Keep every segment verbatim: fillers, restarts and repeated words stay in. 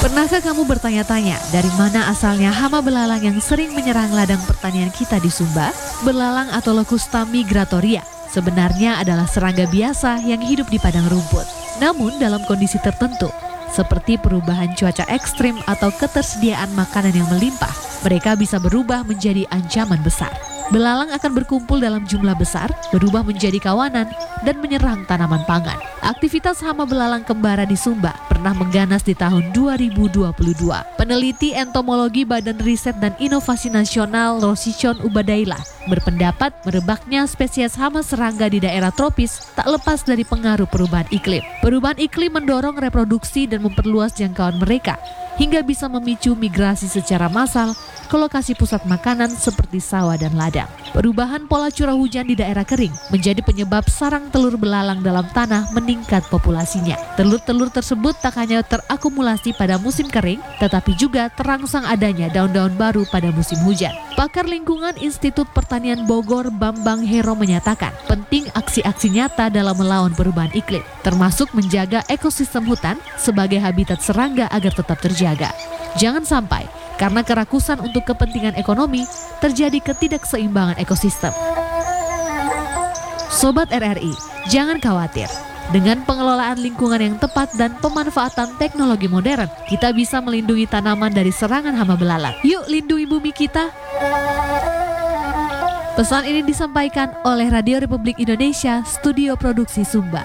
Pernahkah kamu bertanya-tanya dari mana asalnya hama belalang yang sering menyerang ladang pertanian kita di Sumba? Belalang atau Locusta migratoria sebenarnya adalah serangga biasa yang hidup di padang rumput. Namun dalam kondisi tertentu, seperti perubahan cuaca ekstrim atau ketersediaan makanan yang melimpah, mereka bisa berubah menjadi ancaman besar. Belalang akan berkumpul dalam jumlah besar, berubah menjadi kawanan, dan menyerang tanaman pangan. Aktivitas hama belalang kembara di Sumba pernah mengganas di tahun dua ribu dua puluh dua. Peneliti entomologi Badan Riset dan Inovasi Nasional Rosicon Ubadailah berpendapat merebaknya spesies hama serangga di daerah tropis tak lepas dari pengaruh perubahan iklim. Perubahan iklim mendorong reproduksi dan memperluas jangkauan mereka, hingga bisa memicu migrasi secara massal ke lokasi pusat makanan seperti sawah dan ladang. Perubahan pola curah hujan di daerah kering menjadi penyebab sarang telur belalang dalam tanah meningkat populasinya. Telur-telur tersebut tak hanya terakumulasi pada musim kering, tetapi juga terangsang adanya daun-daun baru pada musim hujan. Pakar lingkungan Institut Pertanian Bogor Bambang Hero menyatakan penting aksi-aksi nyata dalam melawan perubahan iklim, termasuk menjaga ekosistem hutan sebagai habitat serangga agar tetap terjaga. Jangan sampai karena kerakusan untuk kepentingan ekonomi terjadi ketidakseimbangan ekosistem. Sobat R R I, jangan khawatir. Dengan pengelolaan lingkungan yang tepat dan pemanfaatan teknologi modern, kita bisa melindungi tanaman dari serangan hama belalang. Yuk lindungi bumi kita. Pesan ini disampaikan oleh Radio Republik Indonesia, Studio Produksi Sumba.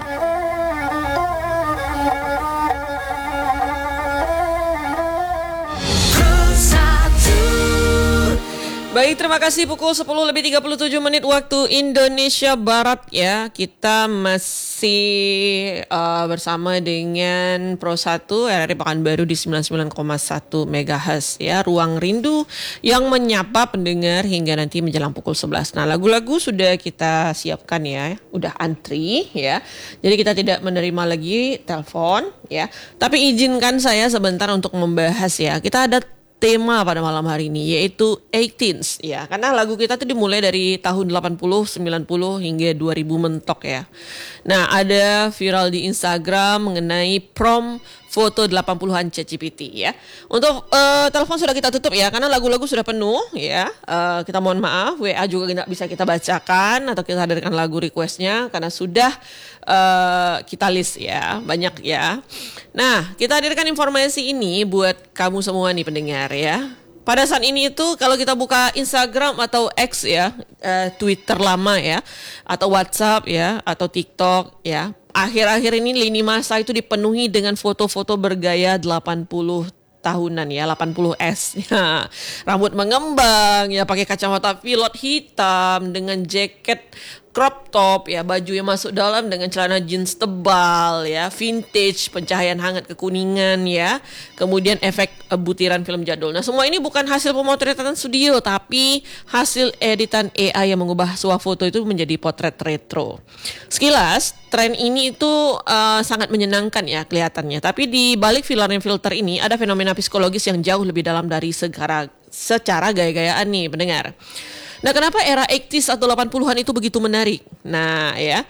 Baik, terima kasih. Pukul sepuluh lebih tiga puluh tujuh menit waktu Indonesia Barat ya. Kita masih uh, bersama dengan Pro satu R R I Pekanbaru di sembilan puluh sembilan koma satu megahertz ya. Ruang rindu yang menyapa pendengar hingga nanti menjelang pukul sebelas. Nah, lagu-lagu sudah kita siapkan ya. Udah antri ya. Jadi kita tidak menerima lagi telepon ya. Tapi izinkan saya sebentar untuk membahas ya. Kita ada tema pada malam hari ini yaitu eighteens ya, karena lagu kita tuh dimulai dari tahun delapan puluh, sembilan puluh hingga dua ribu mentok ya. Nah, ada viral di Instagram mengenai prom foto delapan puluhan ChatGPT ya. Untuk uh, telepon sudah kita tutup ya, karena lagu-lagu sudah penuh ya. Uh, kita mohon maaf, W A juga tidak bisa kita bacakan atau kita hadirkan lagu requestnya karena sudah uh, kita list ya, banyak ya. Nah, kita hadirkan informasi ini buat kamu semua nih pendengar ya. Pada saat ini itu kalau kita buka Instagram atau X ya, uh, Twitter lama ya, atau WhatsApp ya, atau TikTok ya, akhir-akhir ini lini masa itu dipenuhi dengan foto-foto bergaya delapan puluh tahunan ya, delapan puluh S ya. Rambut mengembang ya, pakai kacamata pilot hitam dengan jaket crop top ya, baju yang masuk dalam dengan celana jeans tebal ya, vintage, pencahayaan hangat kekuningan ya, kemudian efek uh, butiran film jadul. Nah, semua ini bukan hasil pemotretan studio, tapi hasil editan A I yang mengubah swafoto itu menjadi potret retro. Sekilas, tren ini itu uh, sangat menyenangkan ya kelihatannya, tapi di balik filter-filter ini ada fenomena psikologis yang jauh lebih dalam dari secara, secara gaya-gayaan nih pendengar. Nah, kenapa era eighties atau delapan puluhan itu begitu menarik? Nah, ya.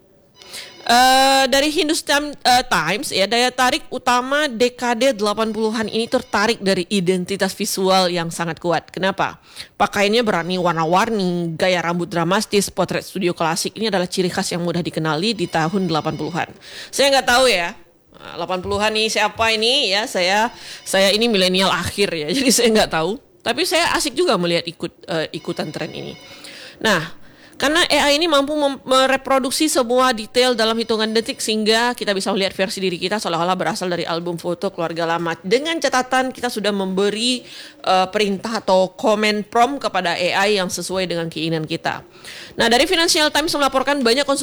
Uh, dari Hindustan uh, Times ya, daya tarik utama dekade delapan puluhan ini tertarik dari identitas visual yang sangat kuat. Kenapa? Pakaiannya berani warna-warni, gaya rambut dramatis, potret studio klasik ini adalah ciri khas yang mudah dikenali di tahun delapan puluhan. Saya nggak tahu ya. delapan puluhan nih siapa ini ya? Saya saya ini milenial akhir ya. Jadi saya nggak tahu. Tapi saya asik juga melihat ikut uh, ikutan tren ini. Nah, karena A I ini mampu mem- mereproduksi semua detail dalam hitungan detik sehingga kita bisa melihat versi diri kita seolah-olah berasal dari album foto keluarga lama. Dengan catatan kita sudah memberi uh, perintah atau komen prompt kepada A I yang sesuai dengan keinginan kita. Nah, dari Financial Times melaporkan banyak konsumen